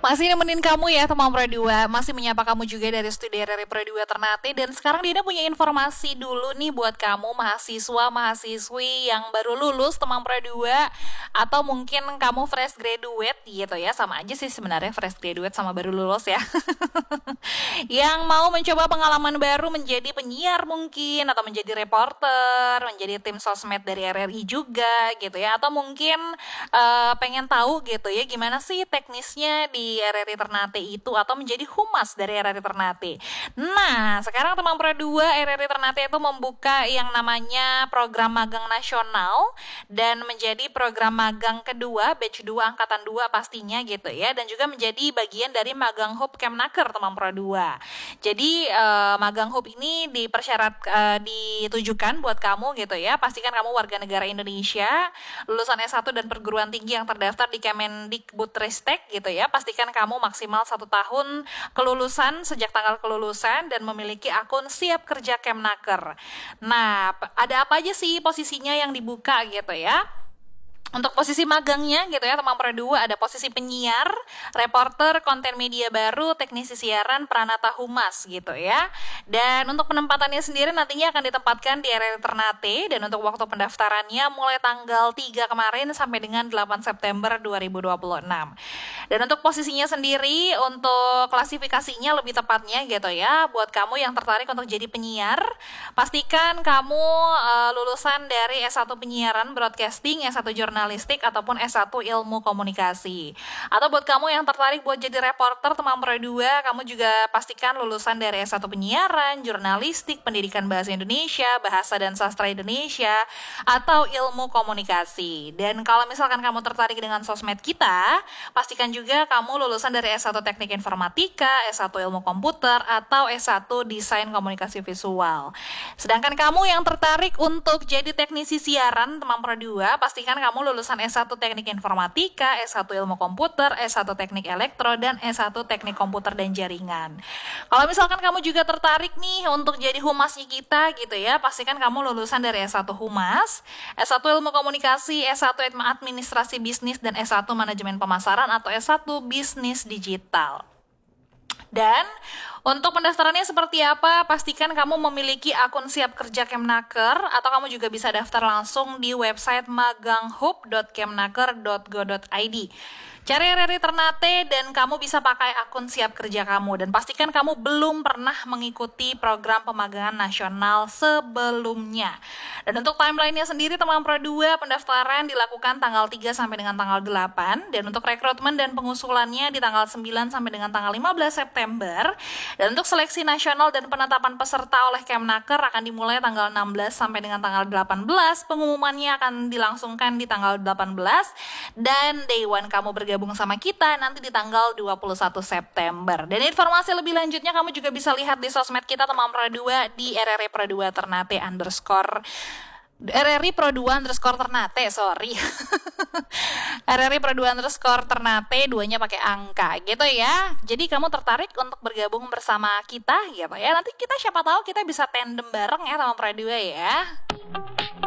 Masih nemenin kamu ya teman Pro 2. Masih menyapa kamu juga dari studi RRI Pro 2 Ternate. Dan sekarang Dina punya informasi dulu nih buat kamu mahasiswa-mahasiswi yang baru lulus teman Pro 2. Atau mungkin kamu fresh graduate gitu ya. Sama aja sih sebenarnya fresh graduate sama baru lulus ya. Yang mau mencoba pengalaman baru menjadi penyiar mungkin. Atau menjadi reporter, menjadi tim sosmed dari RRI juga gitu ya. Atau mungkin pengen tahu gitu ya gimana sih teknisnya di RRI Ternate itu atau menjadi humas dari RRI Ternate. Nah, sekarang teman Pro 2 RRI Ternate itu membuka yang namanya program magang nasional dan menjadi program magang kedua batch 2 angkatan 2 pastinya gitu ya, dan juga menjadi bagian dari magang hub Kemnaker teman Pro 2. Jadi magang hub ini ditujukan buat kamu gitu ya. Pastikan kamu warga negara Indonesia, lulusan S1 dan perguruan tinggi yang terdaftar di Kemendikbudristek gitu ya. Pastikan kamu maksimal 1 tahun kelulusan sejak tanggal kelulusan dan memiliki akun siap kerja Kemnaker. Nah, ada apa aja sih posisinya yang dibuka gitu ya? Untuk posisi magangnya gitu ya teman Pro 2 ada posisi penyiar, reporter, konten media baru, teknisi siaran, pranata humas gitu ya. Dan untuk penempatannya sendiri nantinya akan ditempatkan di RRI Ternate dan untuk waktu pendaftarannya mulai tanggal 3 kemarin sampai dengan 8 September 2026. Dan untuk posisinya sendiri untuk klasifikasinya lebih tepatnya gitu ya, buat kamu yang tertarik untuk jadi penyiar, pastikan kamu lulusan dari S1 penyiaran broadcasting, S1 jurnalistik ataupun S1 ilmu komunikasi. Atau buat kamu yang tertarik buat jadi reporter teman Pro 2, kamu juga pastikan lulusan dari S1 penyiaran, jurnalistik, pendidikan bahasa Indonesia, bahasa dan sastra Indonesia, atau ilmu komunikasi. Dan kalau misalkan kamu tertarik dengan sosmed kita, pastikan juga kamu lulusan dari S1 Teknik Informatika, S1 Ilmu Komputer, atau S1 Desain Komunikasi Visual. Sedangkan kamu yang tertarik untuk jadi teknisi siaran teman Pro 2, pastikan kamu lulusan S1 Teknik Informatika, S1 Ilmu Komputer, S1 Teknik Elektro, dan S1 Teknik Komputer dan Jaringan. Kalau misalkan kamu juga tertarik nih untuk jadi humasnya kita gitu ya, pastikan kamu lulusan dari S1 Humas, S1 Ilmu Komunikasi, S1 Administrasi Bisnis, dan S1 Manajemen Pemasaran atau S1 Bisnis Digital. Dan untuk pendaftarannya seperti apa? Pastikan kamu memiliki akun siap kerja Kemnaker atau kamu juga bisa daftar langsung di website maganghub.kemnaker.go.id. Cari RRI Ternate dan kamu bisa pakai akun siap kerja kamu. Dan pastikan kamu belum pernah mengikuti program pemagangan nasional sebelumnya. Dan untuk timeline-nya sendiri teman Pro 2, pendaftaran dilakukan tanggal 3 sampai dengan tanggal 8. Dan untuk rekrutmen dan pengusulannya di tanggal 9 sampai dengan tanggal 15 September. Dan untuk seleksi nasional dan penetapan peserta oleh Kemnaker akan dimulai tanggal 16 sampai dengan tanggal 18. Pengumumannya akan dilangsungkan di tanggal 18. Dan day one kamu bergabung sama kita nanti di tanggal 21 September. Dan informasi lebih lanjutnya kamu juga bisa lihat di sosmed kita teman Pro 2 di RRI Pro 2 Ternate RRI Pro 2 Ternate, sorry. RRI Pro 2 Ternate, duanya pakai angka gitu ya. Jadi kamu tertarik untuk bergabung bersama kita gitu ya. Nanti kita siapa tahu kita bisa tandem bareng ya teman Pro 2 ya.